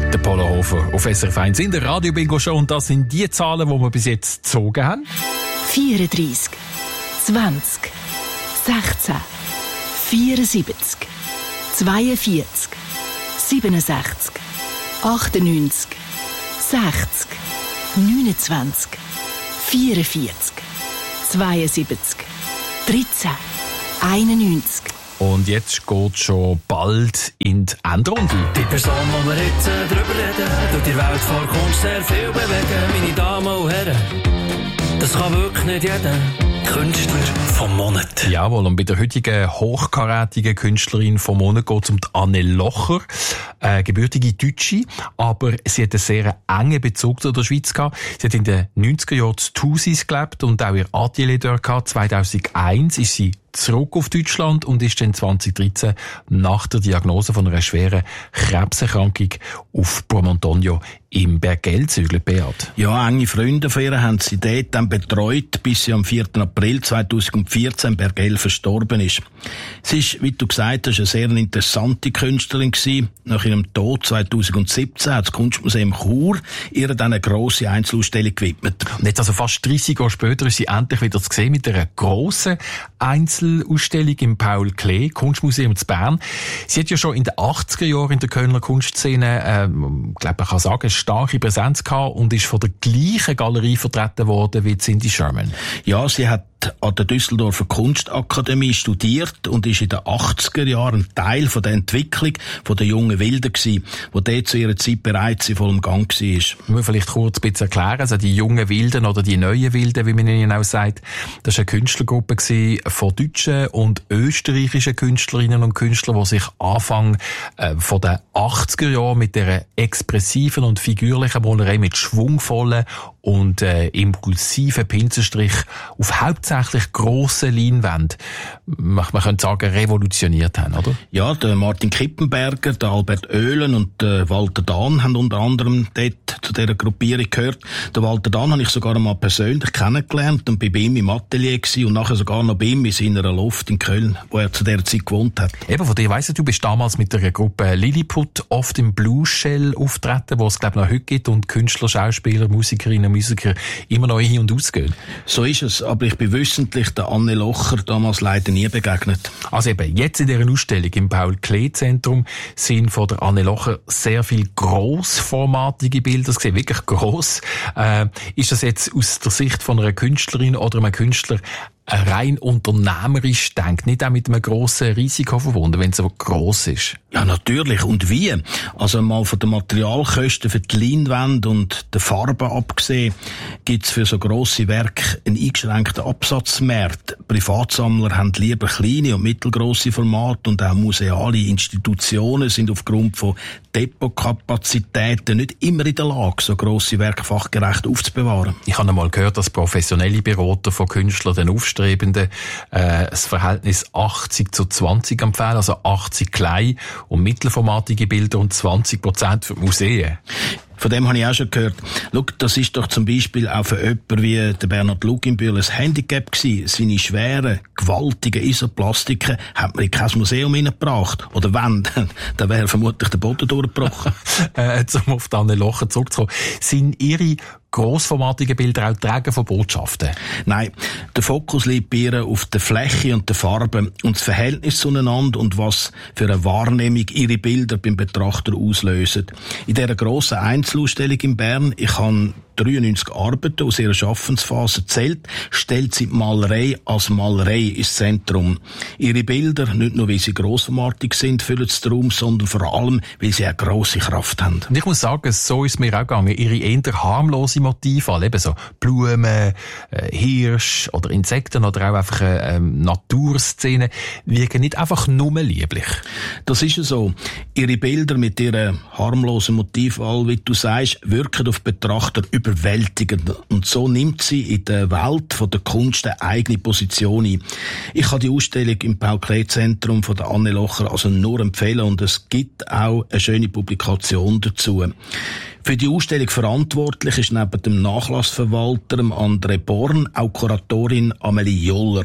Der Polo Hofer auf SRF 1 in der Radio-Bingo-Show. Und das sind die Zahlen, die wir bis jetzt gezogen haben. 34, 20, 16, 74, 42, 67, 98, 60, 29, 44, 72, 13, 91. Und jetzt geht schon bald in die Endrunde. Die Person, die wir jetzt drüber reden, tut die Welt vor Kunst sehr viel bewegen. Meine Damen und Herren, das kann wirklich nicht jeder. Künstler vom Monat. Jawohl, und bei der heutigen hochkarätigen Künstlerin vom Monat geht es um die Anne Locher. Gebürtige Deutsche, aber sie hat einen sehr engen Bezug zu der Schweiz gehabt. Sie hat in den 90er Jahren in Thusis gelebt und auch ihr Atelier dort gehabt. 2001 ist sie zurück auf Deutschland und ist dann 2013 nach der Diagnose von einer schweren Krebserkrankung auf Promontorio im Bergell gezügelt, Beat. Ja, enge Freunde von ihr haben sie dort dann betreut, bis sie am 4. April 2014 in Bergell verstorben ist. Sie ist, wie du gesagt hast, eine sehr interessante Künstlerin gewesen. Nach ihrem Tod 2017 hat das Kunstmuseum Chur ihr dann eine grosse Einzelausstellung gewidmet. Und jetzt also fast 30 Jahre später ist sie endlich wieder zu sehen mit einer grossen Einzelausstellung im Paul Klee Kunstmuseum zu Bern. Sie hat ja schon in den 80er Jahren in der Kölner Kunstszene, glaube man kann sagen, starke Präsenz gehabt und ist von der gleichen Galerie vertreten worden wie Cindy Sherman. Ja, sie hat an der Düsseldorfer Kunstakademie studiert und ist in den 80er Jahren ein Teil von der Entwicklung von der jungen Wilden gewesen, die dort zu ihrer Zeit bereits in vollem Gang war. Ich muss vielleicht kurz ein bisschen erklären, also die jungen Wilden oder die neuen Wilden, wie man ihnen auch sagt, das war eine Künstlergruppe von deutschen und österreichischen Künstlerinnen und Künstlern, die sich Anfang von den 80er Jahren mit dieser expressiven und figürlichen Malerei mit schwungvollen und impulsiven Pinselstrich auf hauptsächlich grossen Leinwänden, man könnte sagen, revolutioniert haben, oder? Ja, der Martin Kippenberger, der Albert Oehlen und der Walter Dahn haben unter anderem dort zu dieser Gruppierung gehört. Der Walter Dahn habe ich sogar einmal persönlich kennengelernt und bei ihm im Atelier gewesen und nachher sogar noch bei ihm in seiner Loft in Köln, wo er zu dieser Zeit gewohnt hat. Eben, von dir weiss ich, du bist damals mit der Gruppe Lilliput oft im Blues Shell auftreten, wo es, glaube ich, noch heute gibt und Künstler, Schauspieler, Musikerinnen und Musiker immer noch hin und aus gehen. So ist es, aber ich bin wissentlich der Anne Locher damals leider nie begegnet. Also eben, jetzt in dieser Ausstellung im Paul-Klee-Zentrum sind von der Anne Locher sehr viele grossformatige Bilder gesehen, wirklich gross. Ist das jetzt aus der Sicht von einer Künstlerin oder einem Künstler rein unternehmerisch denkt, nicht auch mit einem grossen Risiko verbunden, wenn es so gross ist? Ja, natürlich. Und wie? Also mal von den Materialkosten für die Leinwände und der Farben abgesehen, gibt's für so grosse Werke einen eingeschränkten Absatzmarkt. Privatsammler haben lieber kleine und mittelgrosse Formate und auch museale Institutionen sind aufgrund von Depotkapazitäten nicht immer in der Lage, so grosse Werke fachgerecht aufzubewahren. Ich habe einmal gehört, dass professionelle Berater von Künstlern den Aufstrebenden das Verhältnis 80:20 empfehlen, also 80 klein- und mittelformatige Bilder und 20% für Museen. Von dem habe ich auch schon gehört. Schau, das ist doch zum Beispiel auch für jemanden wie der Bernhard Luginbühl ein Handicap gewesen. Seine schweren, gewaltigen Isoplastiken hat man in kein Museum hineingebracht. Oder wenn, dann wäre vermutlich der Boden durchgebrochen. Um auf die Anne Locher zurückzukommen. Sind Ihre grossformatigen Bilder auch Träger von Botschaften? Nein, der Fokus liegt bei ihr auf der Fläche und der Farbe und das Verhältnis zueinander und was für eine Wahrnehmung ihre Bilder beim Betrachter auslösen. In dieser grossen Einzelausstellung in Bern, ich habe 93 Arbeiten aus ihrer Schaffensphase zählt, stellt sie die Malerei als Malerei ins Zentrum. Ihre Bilder, nicht nur weil sie grossformatig sind, füllen den Raum, sondern vor allem, weil sie eine grosse Kraft haben. Und ich muss sagen, so ist es mir auch gegangen. Ihre eher harmlose Motive, eben so Blumen, Hirsch oder Insekten oder auch einfach Naturszenen, wirken nicht einfach nur lieblich. Das ist ja so. Ihre Bilder mit ihren harmlosen Motivwahl, wie du sagst, wirken auf Betrachter überwältigend. Und so nimmt sie in der Welt von der Kunst eine eigene Position ein. Ich kann die Ausstellung im Paul-Klee-Zentrum von der Anne Locher also nur empfehlen und es gibt auch eine schöne Publikation dazu. Für die Ausstellung verantwortlich ist neben dem Nachlassverwalter André Born auch Kuratorin Amelie Joller.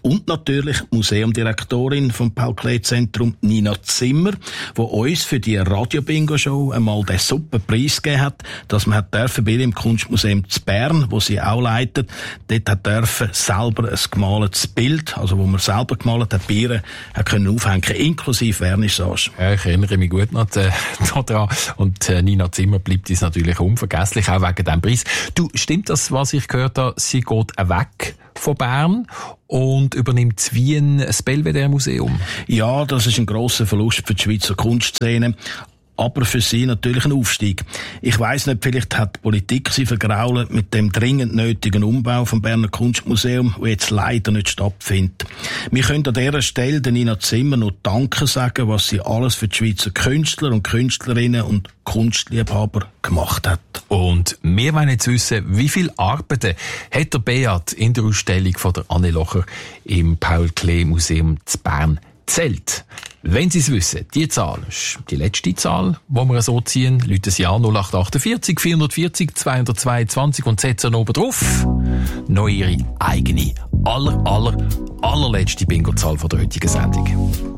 Und natürlich Museumdirektorin vom Paul-Klee-Zentrum Nina Zimmer, die uns für die Radio-Bingo-Show einmal den super Preis gegeben hat, dass man bei ihr im Kunstmuseum zu Bern, wo sie auch leitet, dort hat dürfen selber ein gemaltes Bild, also wo man selber gemalt hat, bei ihr können aufhängen, inklusive Vernissage. Ja, ich erinnere mich gut noch daran. Und Nina Zimmer bleibt uns natürlich unvergesslich, auch wegen diesem Preis. Du, stimmt das, was ich gehört habe? Sie geht weg von Bern und übernimmt in Wien das Belvedere-Museum. Ja, das ist ein grosser Verlust für die Schweizer Kunstszene. Aber für sie natürlich ein Aufstieg. Ich weiss nicht, vielleicht hat die Politik sie vergrault mit dem dringend nötigen Umbau vom Berner Kunstmuseum, der jetzt leider nicht stattfindet. Wir können an dieser Stelle der Nina Zimmer noch Danke sagen, was sie alles für die Schweizer Künstler und Künstlerinnen und Kunstliebhaber gemacht hat. Und wir wollen jetzt wissen, wie viele Arbeiten hat der Beat in der Ausstellung von der Anne Locher im Paul-Klee-Museum zu Bern zählt. Wenn Sie es wissen, die Zahl ist die letzte Zahl, die wir so ziehen, rufen Sie an 0848 440 222 und setzen oben drauf noch Ihre eigene allerletzte Bingo-Zahl von der heutigen Sendung.